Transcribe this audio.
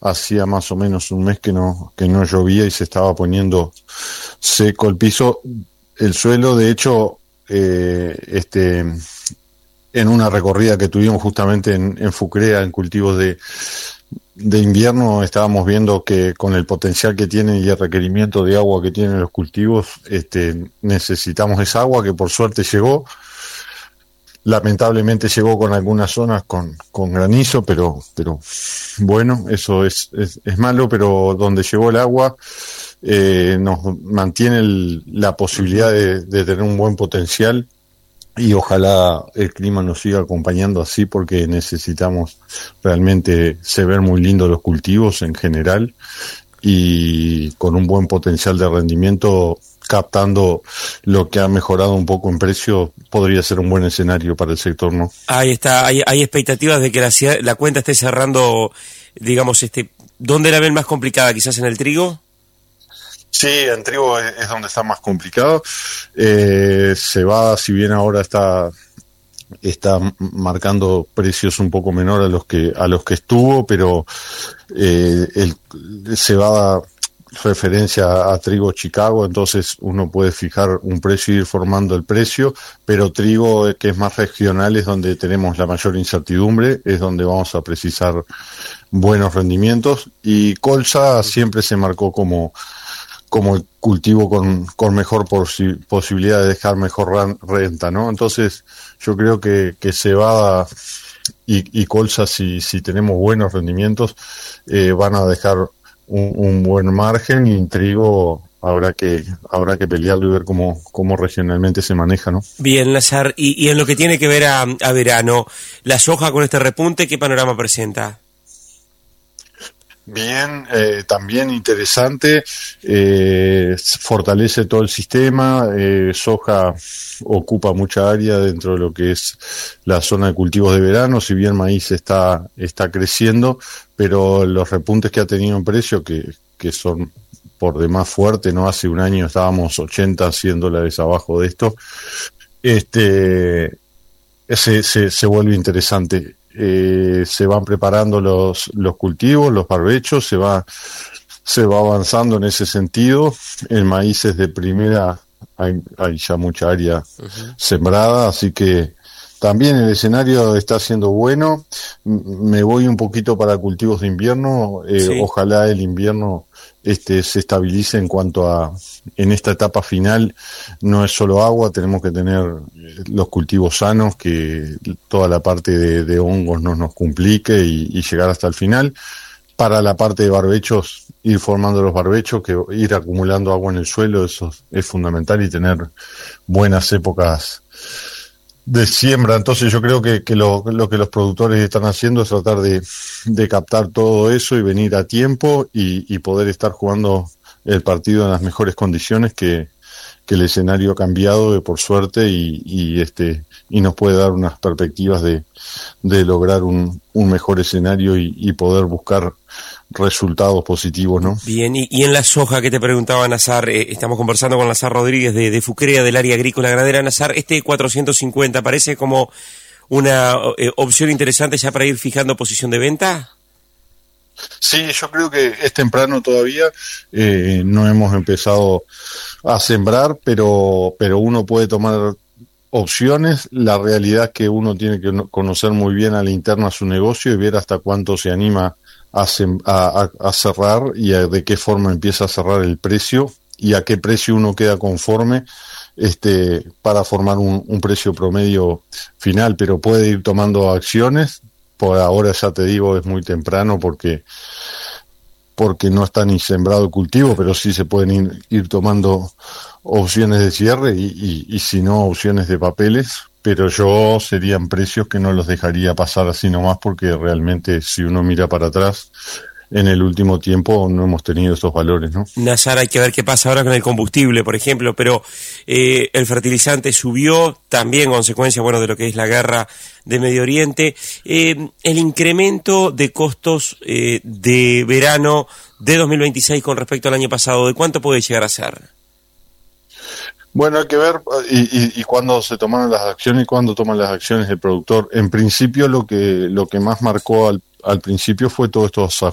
hacía más o menos un mes que no llovía y se estaba poniendo seco el piso, el suelo. De hecho, en una recorrida que tuvimos justamente en Fucrea, en cultivos de invierno, estábamos viendo que con el potencial que tienen y el requerimiento de agua que tienen los cultivos, necesitamos esa agua, que por suerte llegó. Lamentablemente llegó con algunas zonas con granizo, pero bueno, eso es malo, pero donde llegó el agua nos mantiene la posibilidad de tener un buen potencial. Y ojalá el clima nos siga acompañando así, porque necesitamos realmente, se ven muy lindos los cultivos en general, y con un buen potencial de rendimiento, captando lo que ha mejorado un poco en precio, podría ser un buen escenario para el sector, ¿no? Ahí está, hay expectativas de que la cuenta esté cerrando, digamos, ¿dónde la ven más complicada? ¿Quizás en el trigo? Sí, en trigo es donde está más complicado. Cebada, si bien ahora está marcando precios un poco menor a los que estuvo, pero el cebada referencia a trigo Chicago, entonces uno puede fijar un precio y ir formando el precio, pero trigo, que es más regional, es donde tenemos la mayor incertidumbre, es donde vamos a precisar buenos rendimientos. Y colza siempre se marcó como el cultivo con mejor posibilidad de dejar mejor renta, ¿no? Entonces yo creo que cebada y colza, si tenemos buenos rendimientos, van a dejar un buen margen, y en trigo habrá que pelearlo y ver cómo regionalmente se maneja, ¿no? Bien, Nazar, y en lo que tiene que ver a verano, la soja con este repunte, ¿qué panorama presenta? Bien, también interesante, fortalece todo el sistema. Soja ocupa mucha área dentro de lo que es la zona de cultivos de verano, si bien maíz está creciendo, pero los repuntes que ha tenido en precio, que son por demás fuertes, ¿no? Hace un año estábamos 80, $100 abajo de esto, se vuelve interesante. Se van preparando los cultivos, los barbechos, se va avanzando en ese sentido. El maíz es de primera, hay ya mucha área sembrada, así que también el escenario está siendo bueno. Me voy un poquito para cultivos de invierno. Sí. Ojalá el invierno se estabilice en cuanto a, en esta etapa final, no es solo agua, tenemos que tener los cultivos sanos, que toda la parte de hongos no nos complique, y llegar hasta el final. Para la parte de barbechos, ir formando los barbechos, que ir acumulando agua en el suelo, eso es fundamental, y tener buenas épocas de siembra. Entonces yo creo que lo que los productores están haciendo es tratar de captar todo eso y venir a tiempo y poder estar jugando el partido en las mejores condiciones, que el escenario ha cambiado, por suerte, y nos puede dar unas perspectivas de lograr un mejor escenario y poder buscar resultados positivos, ¿no? Bien, y en la soja que te preguntaba, Nazar, estamos conversando con Nazar Rodríguez de Fucrea, del área agrícola ganadera. Nazar, 450 parece como una opción interesante ya para ir fijando posición de venta. Sí, yo creo que es temprano todavía, no hemos empezado a sembrar, pero uno puede tomar opciones. La realidad es que uno tiene que conocer muy bien a la interna su negocio y ver hasta cuánto se anima a cerrar, y de qué forma empieza a cerrar el precio, y a qué precio uno queda conforme para formar un precio promedio final. Pero puede ir tomando acciones. Por ahora, ya te digo, es muy temprano porque no está ni sembrado el cultivo, pero sí se pueden ir tomando opciones de cierre y si no, opciones de papeles. Pero yo serían precios que no los dejaría pasar así nomás, porque realmente, si uno mira para atrás, en el último tiempo no hemos tenido esos valores, ¿no? Nazar, hay que ver qué pasa ahora con el combustible, por ejemplo, pero el fertilizante subió también, consecuencia, de lo que es la guerra de Medio Oriente. El incremento de costos de verano de 2026 con respecto al año pasado, ¿de cuánto puede llegar a ser? Bueno, hay que ver y cuándo se tomaron las acciones y cuándo toman las acciones el productor. En principio, lo que más marcó al principio fue todos estos